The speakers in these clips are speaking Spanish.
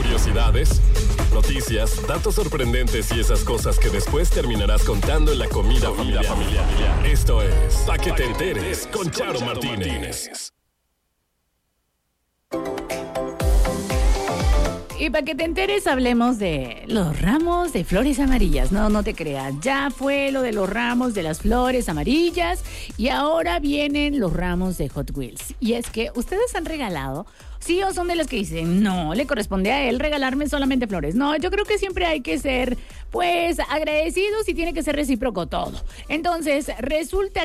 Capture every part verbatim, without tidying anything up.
Curiosidades, noticias, datos sorprendentes y esas cosas que después terminarás contando en la comida familiar. familiar. Esto es Pa' que te enteres con Charo Martínez. Y para que te enteres, hablemos de los ramos de flores amarillas. No, no te creas. Ya fue lo de los ramos de las flores amarillas y ahora vienen los ramos de Hot Wheels. Y es que ustedes han regalado, sí o son de los que dicen, no, le corresponde a él regalarme solamente flores. No, yo creo que siempre hay que ser, pues, agradecidos y tiene que ser recíproco todo. Entonces, resulta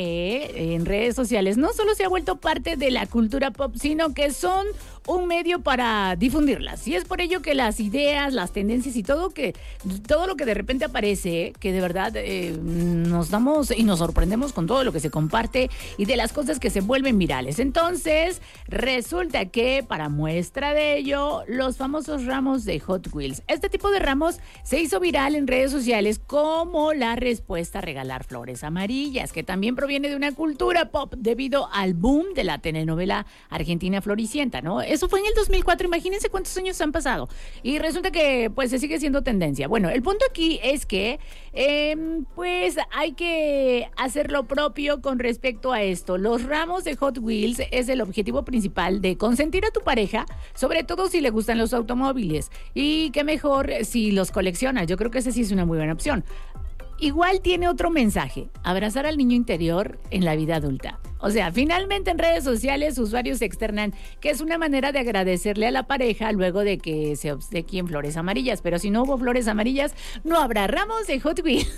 que en redes sociales no solo se ha vuelto parte de la cultura pop, sino que son un medio para difundirlas. Y es por ello que las ideas, las tendencias y todo que todo lo que de repente aparece, que de verdad eh, nos damos y nos sorprendemos con todo lo que se comparte y de las cosas que se vuelven virales. Entonces, resulta que para muestra de ello, los famosos ramos de Hot Wheels. Este tipo de ramos se hizo viral en redes sociales como la respuesta a regalar flores amarillas, que también proviene de una cultura pop debido al boom de la telenovela argentina Floricienta, ¿no? Eso fue en el dos mil cuatro, imagínense cuántos años han pasado. Y resulta que pues se sigue siendo tendencia. Bueno, el punto aquí es que eh, pues hay que hacer lo propio con respecto a esto. Los ramos de Hot Wheels es el objetivo principal de consentir a tu pareja, sobre todo si le gustan los automóviles. Y qué mejor si los colecciona. Yo creo que esa sí es una muy buena opción. Igual tiene otro mensaje, abrazar al niño interior en la vida adulta. O sea, finalmente en redes sociales usuarios externan que es una manera de agradecerle a la pareja luego de que se obsequien flores amarillas. Pero si no hubo flores amarillas, no habrá ramos de Hot Wheels.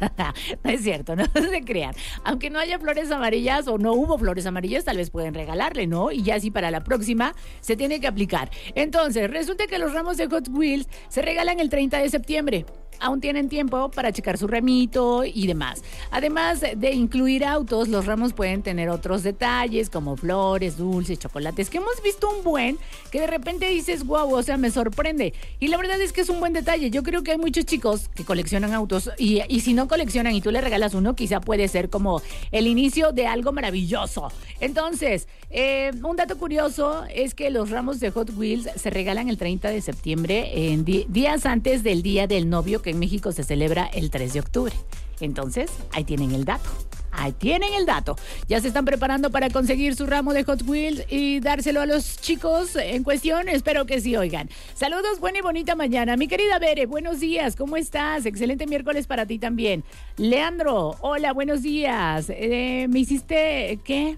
No es cierto, no se crean. Aunque no haya flores amarillas o no hubo flores amarillas, tal vez pueden regalarle, ¿no? Y ya así para la próxima se tiene que aplicar. Entonces, resulta que los ramos de Hot Wheels se regalan el treinta de septiembre. Aún tienen tiempo para checar su remito y demás. Además de incluir autos, los ramos pueden tener otros detalles como flores, dulces, chocolates, que hemos visto un buen, que de repente dices, wow, o sea, me sorprende. Y la verdad es que es un buen detalle. Yo creo que hay muchos chicos que coleccionan autos y, y si no coleccionan y tú le regalas uno, quizá puede ser como el inicio de algo maravilloso. Entonces, eh, un dato curioso es que los ramos de Hot Wheels se regalan el treinta de septiembre, en di- días antes del Día del Novio, que en México se celebra el tres de octubre. Entonces, ahí tienen el dato. Ahí tienen el dato. Ya se están preparando para conseguir su ramo de Hot Wheels y dárselo a los chicos en cuestión. Espero que sí, oigan. Saludos, buena y bonita mañana. Mi querida Bere, buenos días. ¿Cómo estás? Excelente miércoles para ti también. Leandro, hola, buenos días. Eh, ¿Me hiciste qué?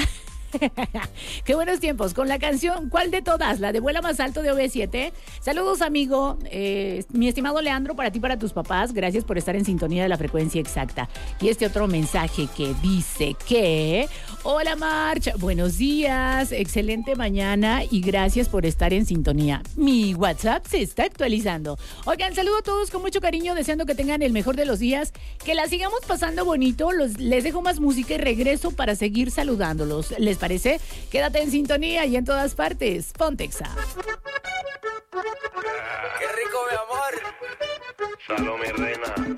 Qué buenos tiempos. Con la canción, ¿cuál de todas? ¿La de Vuela Más Alto de O V siete? Saludos, amigo. Eh, mi estimado Leandro, para ti y para tus papás. Gracias por estar en sintonía de la frecuencia exacta. Y este otro mensaje que dice que... Hola, March. Buenos días. Excelente mañana y gracias por estar en sintonía. Mi WhatsApp se está actualizando. Oigan, saludo a todos con mucho cariño, deseando que tengan el mejor de los días. Que la sigamos pasando bonito. Los, les dejo más música y regreso para seguir saludándolos. ¿Les parece? Quédate en sintonía y en todas partes. Pontexa. Qué rico, mi amor. Salud, mi reina.